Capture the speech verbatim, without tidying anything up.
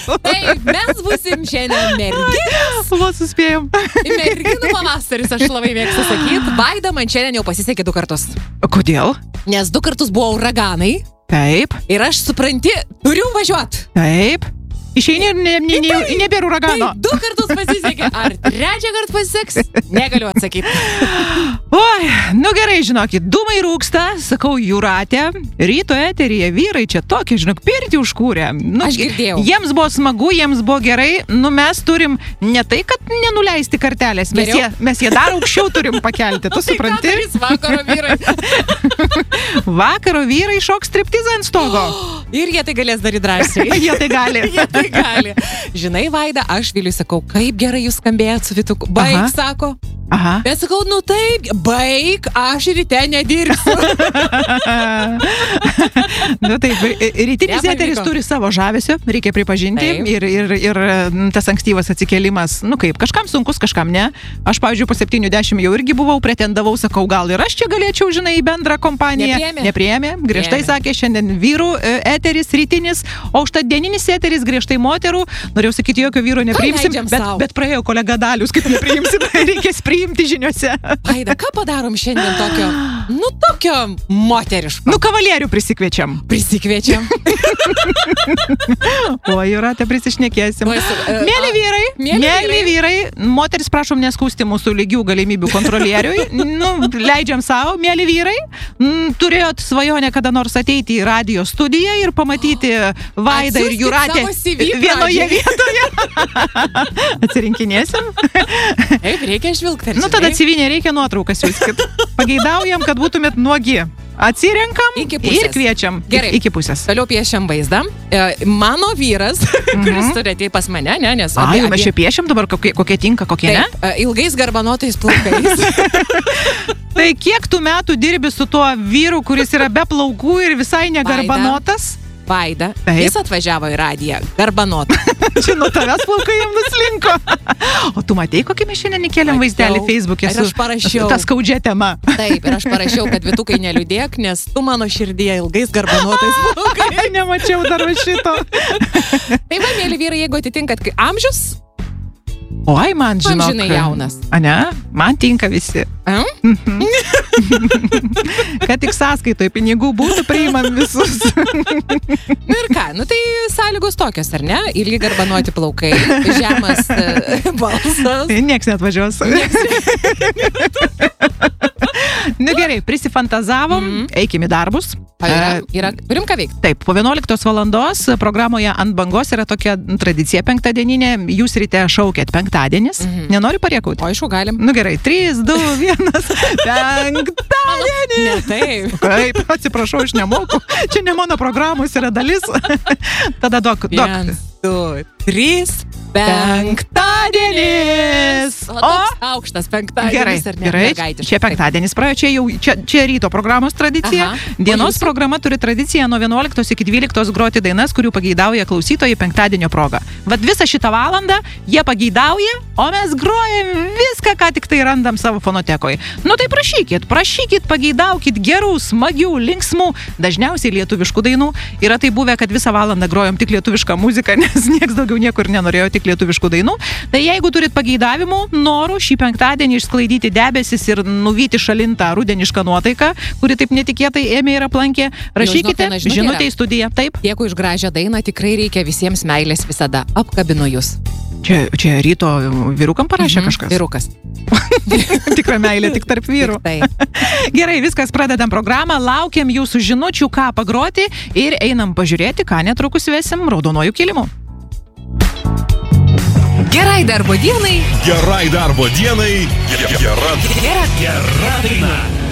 Taip, mes būsim šiandien merginos. Va, suspėjom. Merginų pavasaris, aš labai mėgstu sakyti. Vaida man šiandien jau pasisekė du kartus. Kodėl? Nes du kartus buvo uraganai. Taip. Ir aš, supranti, turiu važiuoti. Taip. Išeini ir ne, ne, ne, nebėra uragano. Tai du kartus pasisekė. Ar trečią kartą pasiseks? Negaliu atsakyti. Oi, nu gerai, žinokit, dūmai rūksta, sakau, Jūratė, ryto eteryje vyrai čia tokie, žinok, pirtį užkūrė. Nu, Aš girdėjau. Jiems buvo smagu, jiems buvo gerai, nu mes turim ne tai, kad nenuleisti kartelės, mes jie, mes jie dar aukščiau turim pakelti, tu supranti? Vakaro vyrai. Vakaro vyrai šoks striptizą ant stogo. Ir jie tai galės daryti drąsiai. Jie tai gali. Jie tai gali. Žinai, Vaida, aš Viliui sakau, kaip gerai jūs skambėjot su Vituku. Baig, Aha. sako. Aha. Bet sakau, nu taip, baig, aš ryte nedirbsiu. Nu taip, rytinis Nepavyko. eteris turi savo žavesio, reikia pripažinti. Taip. Ir, ir, ir tas ankstyvas atsikėlimas, nu kaip, kažkam sunkus, kažkam ne. Aš, pavyzdžiui, po septynių dešimt jau irgi buvau, pretendavau, sakau, gal ir aš čia galėčiau, žinai, į bendrą kompaniją. Nepriėmė. Nepriėmė. Griežtai Priėmė. sakė, šiandien vyrų e, eteris rytinis, o užtat dieninis eteris griežtai moterų. Norėjau sakyti, jokio vyro nepriimsim, leidžiam bet, sau? bet praėjo kolega Dalius, kaip nepriimsim, reikės priimti žiniuose. Vaida, ką padarom šiandien tokio, nu tokio moteriško? Nu, kavalierių prisikviečiam. Prisikviečiam. O, Jūratė, prisišnekėsim. Oi, su- e, Mėly a- vyrai, mėly mėly vyrai, moteris prašom neskųsti mūsų lygių galimybių kontrolieriui. Nu, leidžiam savo, mėly vyrai. Mm, Turėjot svajonę kada nors ateiti į radio studiją ir pamatyti Vaidą ir Atsiųskit Jūratę savo C V vienoje pradžiai. vietoje. Atsirinkinėsim. Taip, reikia žvilgti. Nu, tada C V nereikia nuotraukas siųskit. Pageidaujam, kad būtumėt nuogi. Atsirenkam Iki pusės. ir kviečiam. Gerai. Iki pusės. Toliau piešiam vaizdą. E, mano vyras, kuris turi ateiti pas mane, ne, nes... A, abi- jau mes abi- čia piešiam dabar, kokie, kokie tinka, kokie ne? Taip, e, ilgais garbanotais plaukais. Tai kiek tu metų dirbi su tuo vyru, kuris yra be plaukų ir visai negarbanotas? Vaida, Taip. jis atvažiavo į radiją, garbanotą. Čia nuo tavęs plaukai jam nuslinko. O tu matei, kokį mes šiandien įkėlėm vaizdelį Mačiau. Facebook'e Ir su aš parašiau. ta skaudžia tema. Taip, ir aš parašiau, kad Vitukai neliūdėk, nes tu mano širdyje ilgais garbanotais plaukais. Nemačiau dar va šito. Tai va, mėly vyrai, jeigu atitinkat kai amžius, Oi, man žinok. amžinai jaunas. A ne? Man tinka visi. Hm? Kad tik sąskaitoje pinigų būtų, priimam visus. Nu ir ką, nu tai sąlygos tokios, ar ne? Ilgi garbanuoti plaukai, žemas e, balsas. Nieks net važiuos. Nu gerai, prisifantazavom, Mhm. eikim į darbus. Yra, E, yra, turim ką veikti. Taip, po vienuoliktos valandos programoje Ant bangos yra tokia tradicija penktadieninė. Jūs ryte šaukėt penktadienis. Mhm. Nenori pariekauti? O aišku, galim. Nu gerai, trys, du, vienas. Penktadienis. Ne, taip. Kaip, atsiprašau, aš nemoku. Čia ne mano programos yra dalis. Tada dok, dok. Vienas, du, trys, Penktadienis. O toks aukštas penktadienis, Gerai, ar ne? gerai, Mergaitiškas. čia penktadienis praėjo, čia jau čia, čia ryto programos tradicija. Aha. Dienos O jūsų? programa turi tradiciją nuo vienuoliktos iki dvyliktos groti dainas, kurių pageidauja klausytojai penktadienio proga. Vat visą šitą valandą jie pageidauja, o mes grojam viską, ką tik tai randam savo fonotekoje. Nu tai prašykit, prašykit, pageidaukit gerų, smagių, linksmų, dažniausiai lietuviškų dainų. Yra tai buvę, kad visą valandą grojom tik lietuvišką muziką, nes nieks daugiau niekur nenorėjo, tik lietuviškų dainų. Tai jeigu turit pageidavimų, norų šį penktadienį išsklaidyti debesis ir nuvyti šalintą rudenišką nuotaiką, kuri taip netikėtai ėmė ir aplankė, rašykite žinok, viena žinutė žinutę yra. į studiją. Taip. Dėkui už gražią dainą, tikrai reikia visiems meilės visada. Apkabinu jūs. Čia, čia ryto vyrukam parašė Mhm, kažkas. Vyrukas. Tikra meilė tik tarp vyrų. Tik tai. Gerai, viskas, pradedam programą, laukiam jūsų žinučių, ką pagroti ir einam pažiūrėti, ką netrukus vesim raudonuoju kilimu. Gerai darbo dienai. Gerai darbo dienai. Gera, Gera. gera daina.